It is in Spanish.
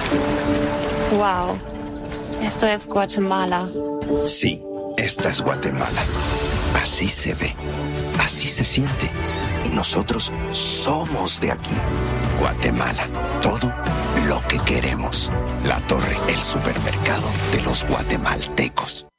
Wow, esto es Guatemala. Sí, esta es Guatemala. Así se ve, así se siente. Y nosotros somos de aquí. Guatemala, todo lo que queremos. La Torre, el supermercado de los guatemaltecos.